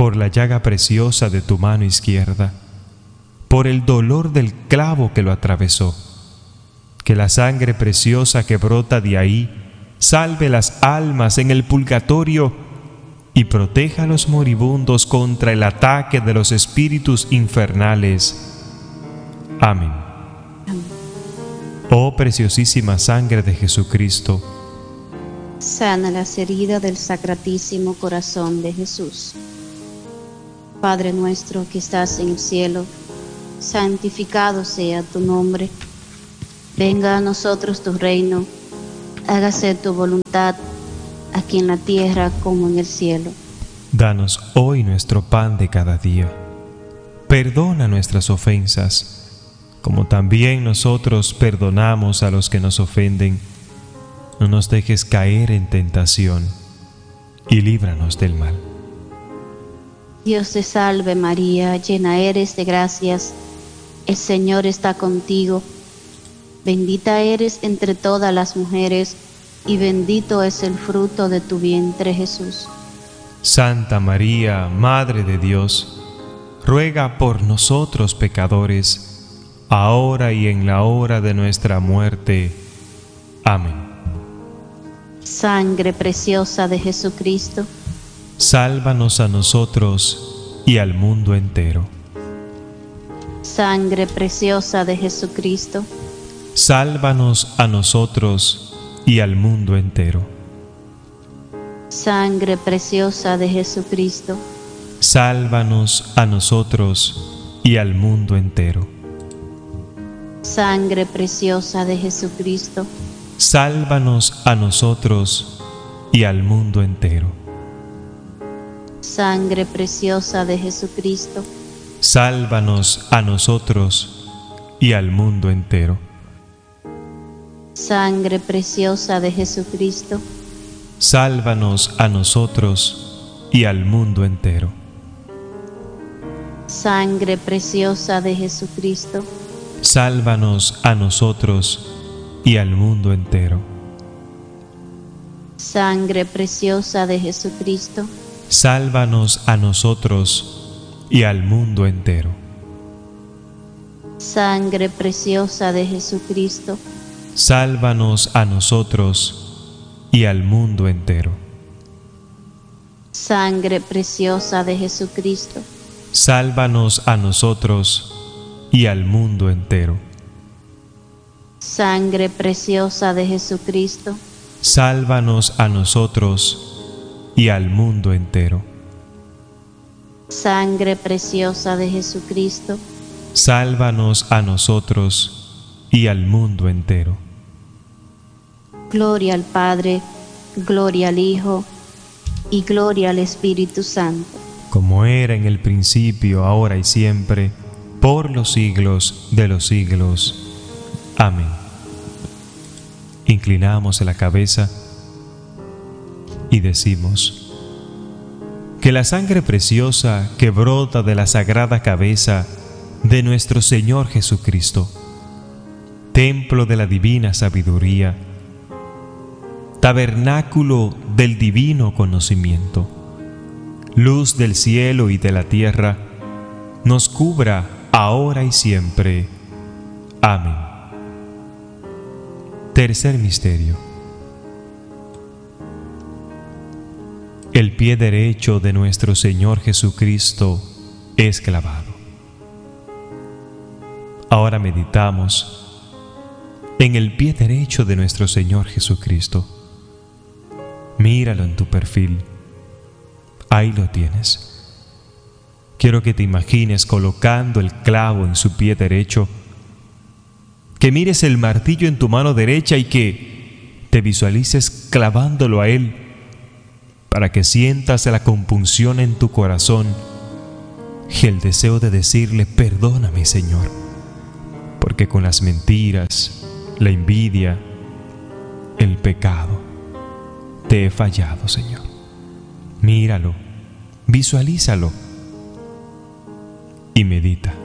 por la llaga preciosa de tu mano izquierda, por el dolor del clavo que lo atravesó. Que la sangre preciosa que brota de ahí salve las almas en el purgatorio y proteja a los moribundos contra el ataque de los espíritus infernales. Amén. Oh preciosísima sangre de Jesucristo, sana las heridas del Sacratísimo Corazón de Jesús. Padre nuestro que estás en el cielo, santificado sea tu nombre. Venga a nosotros tu reino, hágase tu voluntad, aquí en la tierra como en el cielo. danos hoy nuestro pan de cada día. Perdona nuestras ofensas, como también nosotros perdonamos a los que nos ofenden. No nos dejes caer en tentación, y líbranos del mal. Dios te salve María, llena eres de gracias, el Señor está contigo. Bendita eres entre todas las mujeres, y bendito es el fruto de tu vientre, Jesús. Santa María, Madre de Dios, ruega por nosotros pecadores, ahora y en la hora de nuestra muerte. Amén. Sangre preciosa de Jesucristo, Sálvanos a nosotros y al mundo entero. sangre preciosa de Jesucristo, Sálvanos a nosotros y al mundo entero. sangre preciosa de Jesucristo, Sálvanos a nosotros y al mundo entero. sangre preciosa de Jesucristo, Sálvanos a nosotros y al mundo entero. sangre preciosa de Jesucristo, Sálvanos a nosotros y al mundo entero. sangre preciosa de Jesucristo, Sálvanos a nosotros y al mundo entero. sangre preciosa de Jesucristo, Sálvanos a nosotros y al mundo entero. sangre preciosa de Jesucristo, Sálvanos a nosotros y al mundo entero. sangre preciosa de Jesucristo, Sálvanos a nosotros y al mundo entero. sangre preciosa de Jesucristo, Sálvanos a nosotros y al mundo entero. sangre preciosa de Jesucristo, Sálvanos a nosotros y al mundo entero. sangre preciosa de Jesucristo, Sálvanos a nosotros y al mundo entero. gloria al Padre, gloria al Hijo y gloria al Espíritu Santo, Como era en el principio, ahora y siempre, por los siglos de los siglos. Amén. Inclinamos la cabeza y decimos: que la sangre preciosa que brota de la sagrada cabeza de nuestro Señor Jesucristo, templo de la divina sabiduría, tabernáculo del divino conocimiento, luz del cielo y de la tierra, nos cubra ahora y siempre. Amén. Tercer misterio: el pie derecho de nuestro Señor Jesucristo es clavado. Ahora meditamos en el pie derecho de nuestro Señor Jesucristo. Míralo en tu perfil. Ahí lo tienes. Quiero que te imagines colocando el clavo en su pie derecho, que mires el martillo en tu mano derecha y que te visualices clavándolo a él, para que sientas la compunción en tu corazón y el deseo de decirle: perdóname, Señor, porque con las mentiras, la envidia, el pecado, te he fallado, Señor. Míralo, visualízalo y medita.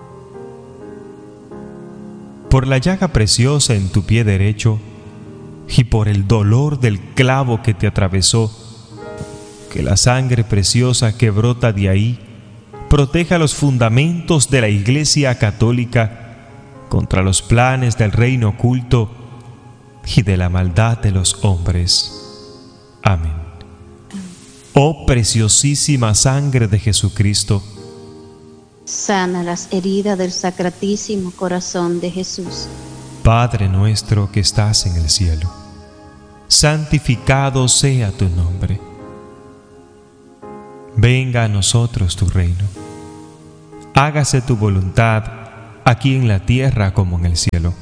Por la llaga preciosa en tu pie derecho, y por el dolor del clavo que te atravesó, que la sangre preciosa que brota de ahí proteja los fundamentos de la Iglesia Católica contra los planes del reino oculto y de la maldad de los hombres. Amén. Oh preciosísima sangre de Jesucristo, sana las heridas del Sacratísimo Corazón de Jesús. Padre nuestro que estás en el cielo, santificado sea tu nombre. Venga a nosotros tu reino. Hágase tu voluntad, aquí en la tierra como en el cielo.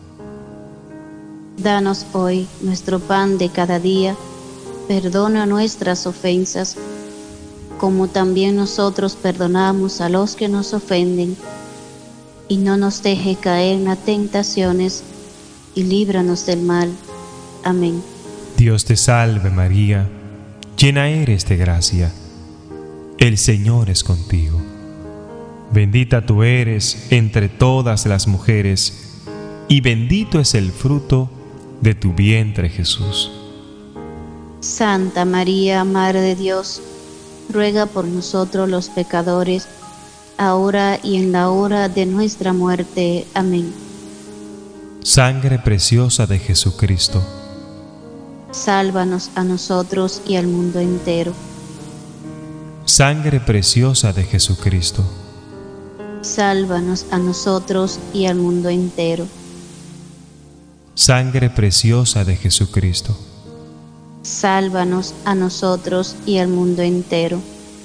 Danos hoy nuestro pan de cada día. Perdona nuestras ofensas, como también nosotros perdonamos a los que nos ofenden. Y no nos deje caer en las tentaciones, y líbranos del mal. Amén. Dios te salve María, llena eres de gracia. El Señor es contigo. Bendita tú eres entre todas las mujeres, y bendito es el fruto de tu vientre Jesús. Santa María, Madre de Dios, ruega por nosotros los pecadores, ahora y en la hora de nuestra muerte. Amén. Sangre preciosa de Jesucristo, sálvanos a nosotros y al mundo entero. Sangre preciosa de Jesucristo, sálvanos a nosotros y al mundo entero. Sangre preciosa de Jesucristo, sálvanos a nosotros y al mundo entero.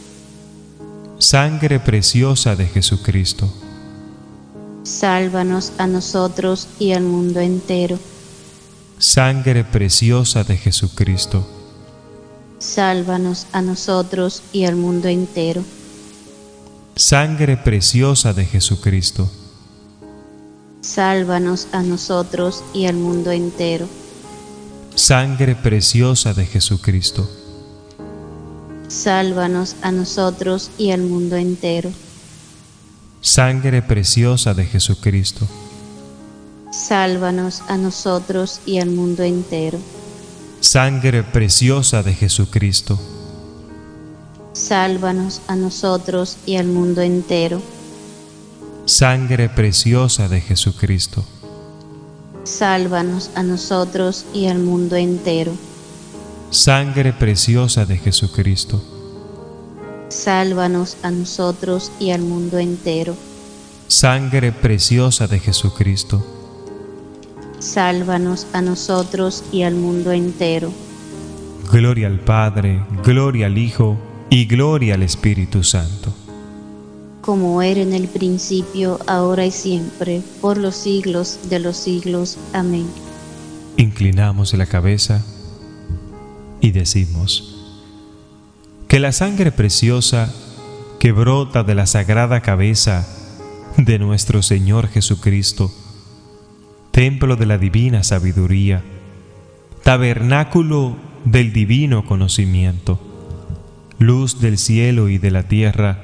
Sangre preciosa de Jesucristo, sálvanos a nosotros y al mundo entero. Sangre preciosa de Jesucristo, sálvanos a nosotros y al mundo entero. Sangre preciosa de Jesucristo, sálvanos a nosotros y al mundo entero. Sangre preciosa de Jesucristo, sálvanos a nosotros y al mundo entero. Sangre preciosa de Jesucristo, sálvanos a nosotros y al mundo entero. Sangre preciosa de Jesucristo, sálvanos a nosotros y al mundo entero. Sangre preciosa de Jesucristo, sálvanos a nosotros y al mundo entero. Sangre preciosa de Jesucristo, sálvanos a nosotros y al mundo entero. Sangre preciosa de Jesucristo, sálvanos a nosotros y al mundo entero. Gloria al Padre, gloria al Hijo y gloria al Espíritu Santo. Como era en el principio, ahora y siempre, por los siglos de los siglos. Amén. Inclinamos la cabeza y decimos: que la sangre preciosa que brota de la sagrada cabeza de nuestro Señor Jesucristo, templo de la divina sabiduría, tabernáculo del divino conocimiento, luz del cielo y de la tierra,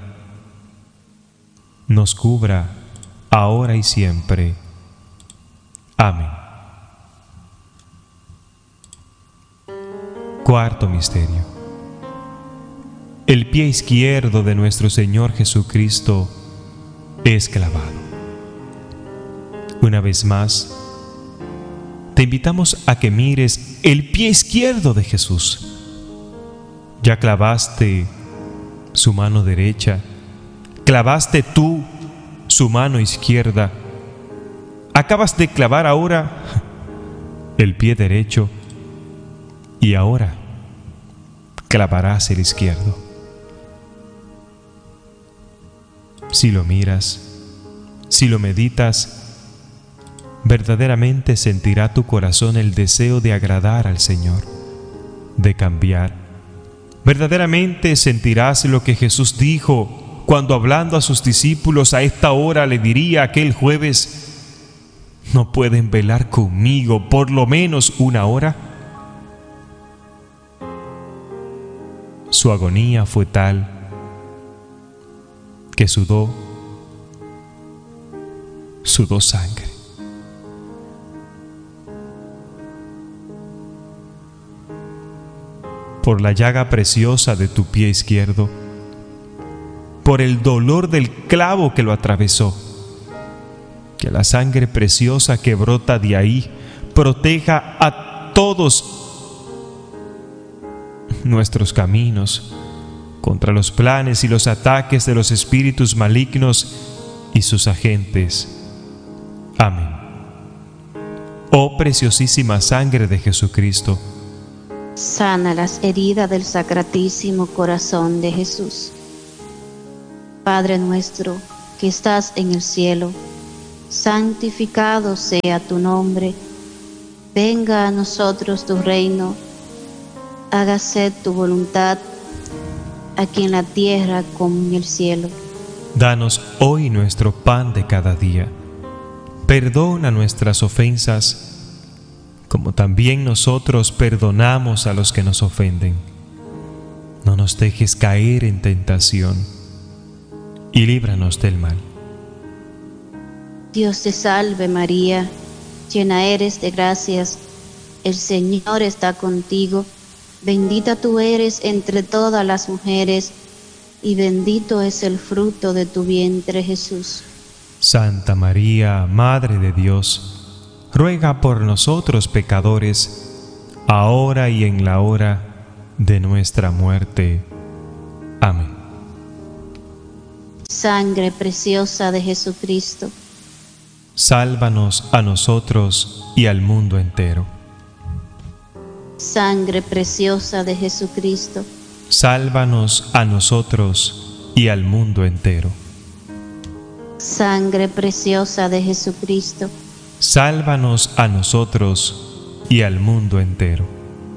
nos cubra ahora y siempre. Amén. Cuarto misterio. El pie izquierdo de nuestro Señor Jesucristo es clavado. Una vez más, te invitamos a que mires el pie izquierdo de Jesús. Ya clavaste su mano derecha, clavaste tú su mano izquierda, acabas de clavar ahora el pie derecho y ahora clavarás el izquierdo. Si lo miras, si lo meditas, verdaderamente sentirá tu corazón el deseo de agradar al Señor, de cambiar. Verdaderamente sentirás lo que Jesús dijo cuando, hablando a sus discípulos a esta hora, le diría aquel jueves: ¿no pueden velar conmigo por lo menos una hora? Su agonía fue tal que sudó sangre. por la llaga preciosa de tu pie izquierdo, por el dolor del clavo que lo atravesó. Que la sangre preciosa que brota de ahí proteja a todos nuestros caminos contra los planes y los ataques de los espíritus malignos y sus agentes. Amén. Oh preciosísima sangre de Jesucristo, sana las heridas del Sacratísimo Corazón de Jesús. Padre nuestro que estás en el cielo, santificado sea tu nombre. Venga a nosotros tu reino. Hágase tu voluntad, aquí en la tierra como en el cielo. Danos hoy nuestro pan de cada día. Perdona nuestras ofensas, como también nosotros perdonamos a los que nos ofenden. No nos dejes caer en tentación, y líbranos del mal. Dios te salve María, llena eres de gracias, el Señor está contigo. Bendita tú eres entre todas las mujeres, y bendito es el fruto de tu vientre, Jesús. Santa María, Madre de Dios, ruega por nosotros pecadores, ahora y en la hora de nuestra muerte. Amén. Sangre preciosa de Jesucristo, sálvanos a nosotros y al mundo entero. Sangre preciosa de Jesucristo, sálvanos a nosotros y al mundo entero. Sangre preciosa de Jesucristo, sálvanos a nosotros y al mundo entero.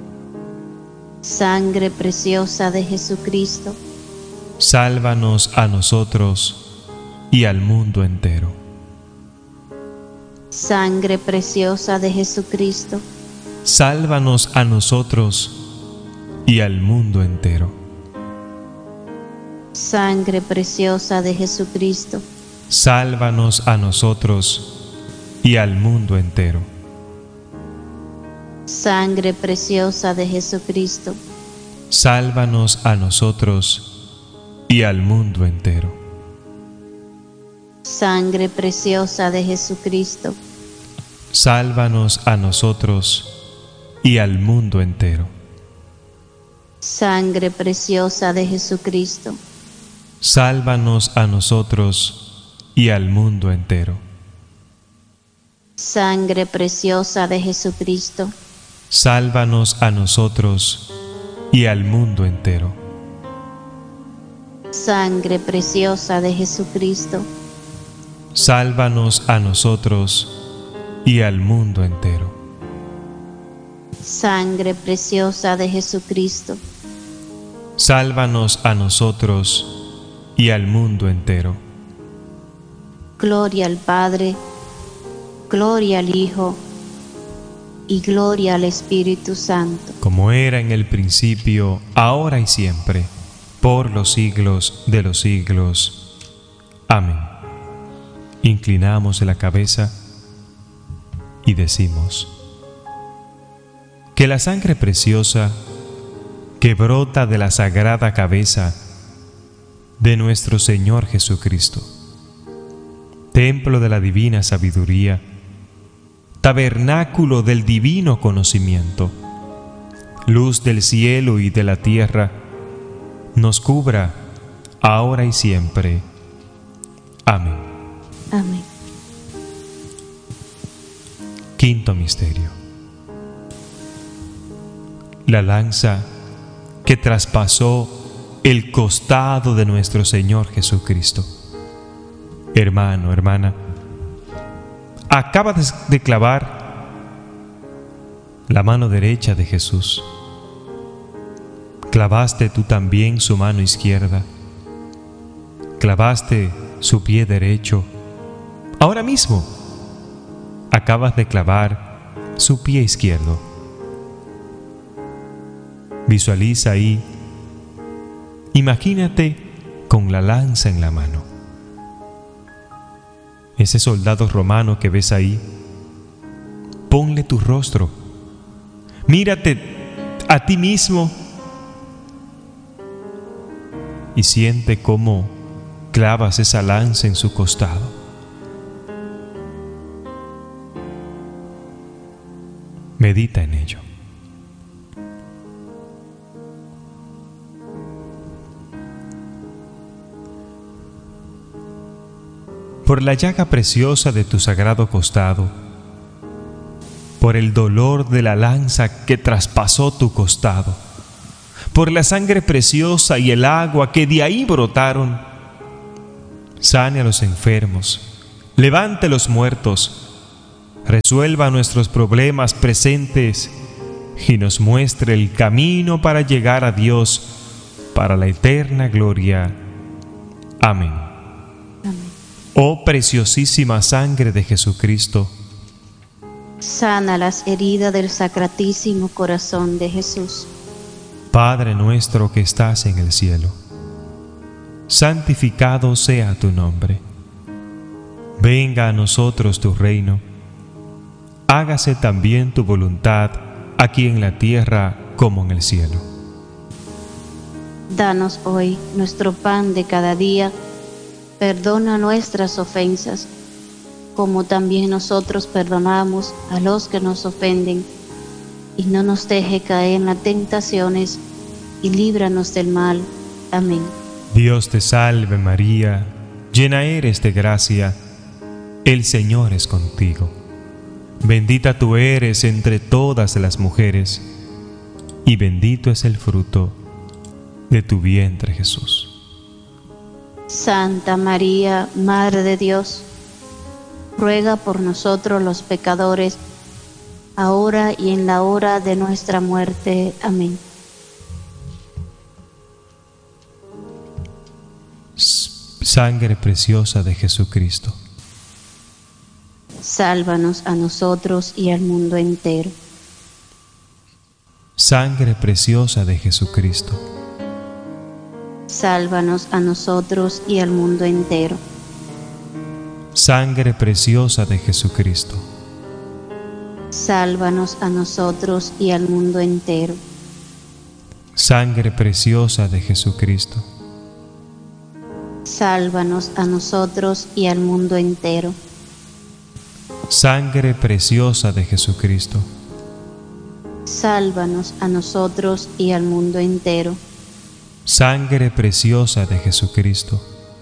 Sangre preciosa de Jesucristo, sálvanos a nosotros y al mundo entero. Sangre preciosa de Jesucristo, sálvanos a nosotros y al mundo entero. Sangre preciosa de Jesucristo, sálvanos a nosotros y al mundo entero. Sangre preciosa de Jesucristo, sálvanos a nosotros y al mundo entero. Sangre preciosa de Jesucristo, sálvanos a nosotros y al mundo entero. Sangre preciosa de Jesucristo, sálvanos a nosotros y al mundo entero. Sangre preciosa de Jesucristo, sálvanos a nosotros y al mundo entero. Sangre preciosa de Jesucristo, sálvanos a nosotros y al mundo entero. Sangre preciosa de Jesucristo, sálvanos a nosotros y al mundo entero. Gloria al Padre, gloria al Hijo y gloria al Espíritu Santo. Como era en el principio, ahora y siempre, por los siglos de los siglos. Amén. Inclinamos la cabeza y decimos: que la sangre preciosa que brota de la sagrada cabeza de nuestro Señor Jesucristo, templo de la divina sabiduría, tabernáculo del divino conocimiento, luz del cielo y de la tierra, nos cubra ahora y siempre. Amén. Amén. Quinto misterio: la lanza que traspasó el costado de nuestro Señor Jesucristo. Hermano, hermana, acabas de clavar la mano derecha de Jesús. Clavaste tú también su mano izquierda. Clavaste su pie derecho. Ahora mismo acabas de clavar su pie izquierdo. Visualiza ahí, imagínate con la lanza en la mano. Ese soldado romano que ves ahí, ponle tu rostro. Mírate a ti mismo y siente cómo clavas esa lanza en su costado. Medita en ello. Por la llaga preciosa de tu sagrado costado, por el dolor de la lanza que traspasó tu costado, por la sangre preciosa y el agua que de ahí brotaron, sane a los enfermos, levante a los muertos, resuelva nuestros problemas presentes y nos muestre el camino para llegar a Dios, para la eterna gloria. Amén. Oh preciosísima sangre de Jesucristo, sana las heridas del Sacratísimo Corazón de Jesús. Padre nuestro que estás en el cielo, santificado sea tu nombre. Venga a nosotros tu reino. Hágase también tu voluntad, aquí en la tierra como en el cielo. Danos hoy nuestro pan de cada día. Perdona nuestras ofensas, como también nosotros perdonamos a los que nos ofenden. Y no nos deje caer en las tentaciones, y líbranos del mal. Amén. Dios te salve María, llena eres de gracia, el Señor es contigo. Bendita tú eres entre todas las mujeres, y bendito es el fruto de tu vientre Jesús. Santa María, Madre de Dios, ruega por nosotros los pecadores, ahora y en la hora de nuestra muerte. Amén. Sangre preciosa de Jesucristo, sálvanos a nosotros y al mundo entero. Sangre preciosa de Jesucristo, sálvanos a nosotros y al mundo entero. Sangre preciosa de Jesucristo, sálvanos a nosotros y al mundo entero. Sangre preciosa de Jesucristo, sálvanos a nosotros y al mundo entero. Sangre preciosa de Jesucristo, sálvanos a nosotros y al mundo entero. Sangre preciosa de Jesucristo,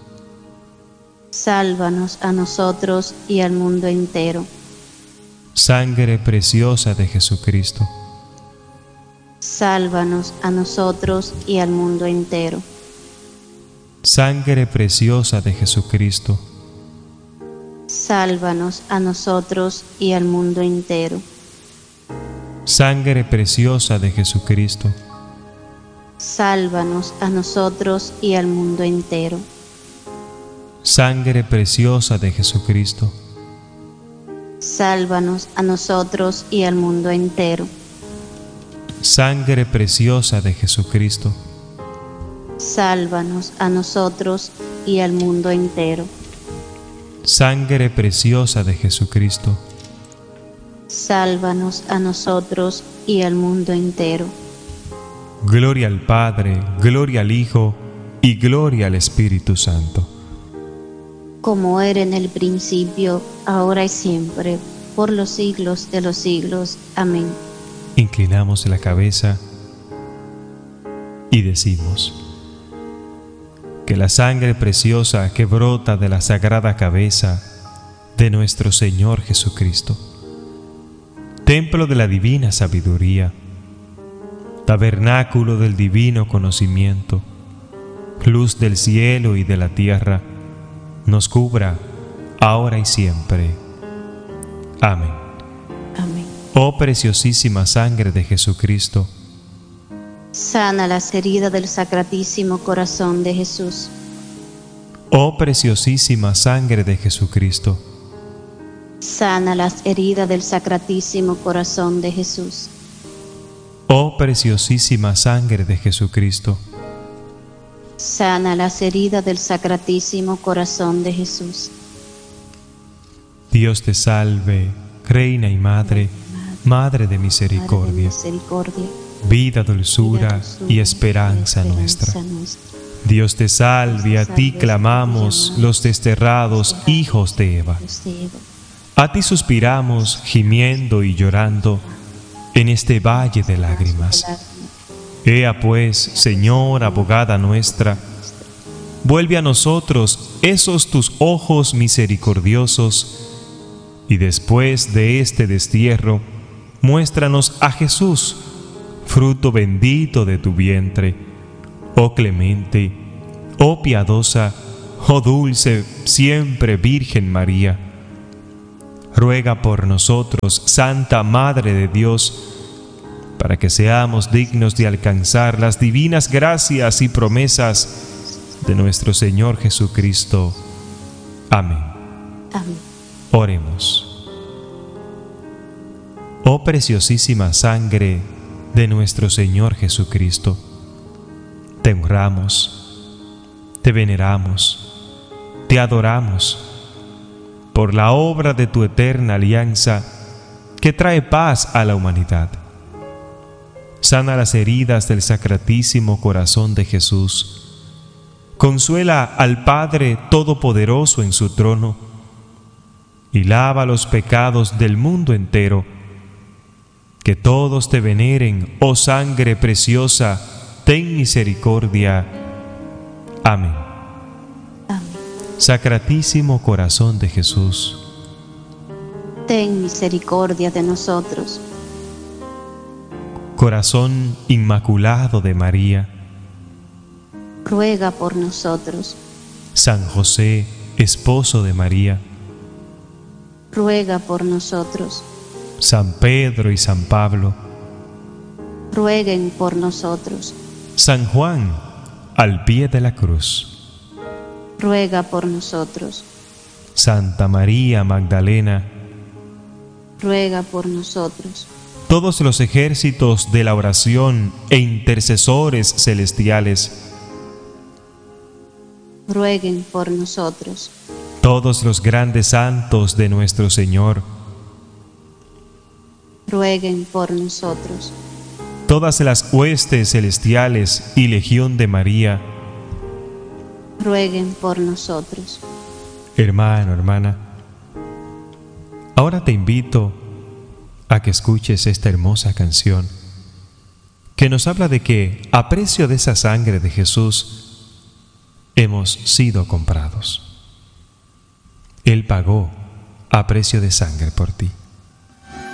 sálvanos a nosotros y al mundo entero. Sangre preciosa de Jesucristo, sálvanos a nosotros y al mundo entero. Sangre preciosa de Jesucristo, sálvanos a nosotros y al mundo entero. Sangre preciosa de Jesucristo, sálvanos a nosotros y al mundo entero. Sangre preciosa de Jesucristo, sálvanos a nosotros y al mundo entero. Sangre preciosa de Jesucristo, sálvanos a nosotros y al mundo entero. Sangre preciosa de Jesucristo, sálvanos a nosotros y al mundo entero. Gloria al Padre, gloria al Hijo y gloria al Espíritu Santo. Como era en el principio, ahora y siempre, por los siglos de los siglos. Amén. Inclinamos la cabeza y decimos: que la sangre preciosa que brota de la sagrada cabeza de nuestro Señor Jesucristo, templo de la divina sabiduría, tabernáculo del divino conocimiento, luz del cielo y de la tierra, nos cubra ahora y siempre. Amén. Amén. Oh preciosísima sangre de Jesucristo, sana las heridas del Sacratísimo Corazón de Jesús. oh preciosísima sangre de Jesucristo, sana las heridas del Sacratísimo Corazón de Jesús. oh preciosísima sangre de Jesucristo, sana las heridas del Sacratísimo Corazón de Jesús. Dios te salve, Reina y Madre, Madre de misericordia, vida, dulzura y esperanza nuestra. Dios te salve, a ti clamamos los desterrados hijos de Eva. A ti suspiramos, gimiendo y llorando, en este valle de lágrimas. Ea pues, Señor, abogada nuestra, vuelve a nosotros esos tus ojos misericordiosos, y después de este destierro, muéstranos a Jesús, fruto bendito de tu vientre. Oh clemente, oh piadosa, oh dulce, siempre Virgen María. Ruega por nosotros, Santa Madre de Dios, para que seamos dignos de alcanzar las divinas gracias y promesas de nuestro Señor Jesucristo. Amén. Amén. Oremos. Oh preciosísima sangre de nuestro Señor Jesucristo, te honramos, te veneramos, te adoramos por la obra de tu eterna alianza que trae paz a la humanidad. Sana las heridas del Sacratísimo Corazón de Jesús. Consuela al Padre Todopoderoso en su trono y lava los pecados del mundo entero. Que todos te veneren, oh sangre preciosa, ten misericordia. Amén. Amén. Sacratísimo Corazón de Jesús, ten misericordia de nosotros. Corazón Inmaculado de María, ruega por nosotros. San José, esposo de María, ruega por nosotros. San Pedro y San Pablo, rueguen por nosotros. San Juan, al pie de la cruz, ruega por nosotros. Santa María Magdalena, ruega por nosotros. Todos los ejércitos de la oración e intercesores celestiales, rueguen por nosotros. Todos los grandes santos de nuestro Señor, rueguen por nosotros. Todas las huestes celestiales y legión de María, rueguen por nosotros. Hermano, hermana, ahora te invito a que escuches esta hermosa canción que nos habla de que a precio de esa sangre de Jesús hemos sido comprados. Él pagó a precio de sangre por ti.